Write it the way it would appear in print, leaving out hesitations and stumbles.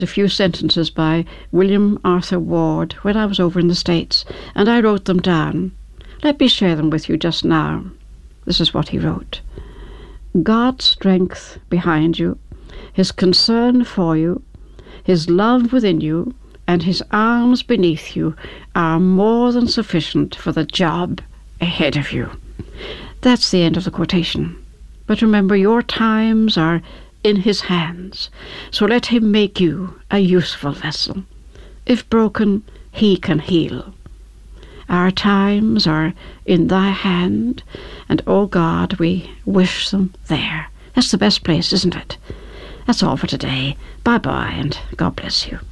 a few sentences by William Arthur Ward when I was over in the States, and I wrote them down. Let me share them with you just now. This is what he wrote. God's strength behind you, His concern for you, His love within you, and His arms beneath you are more than sufficient for the job ahead of you. That's the end of the quotation. But remember, your times are in His hands, so let Him make you a useful vessel. If broken, He can heal. Our times are in Thy hand, and, oh God, we wish them there. That's the best place, isn't it? That's all for today. Bye-bye, and God bless you.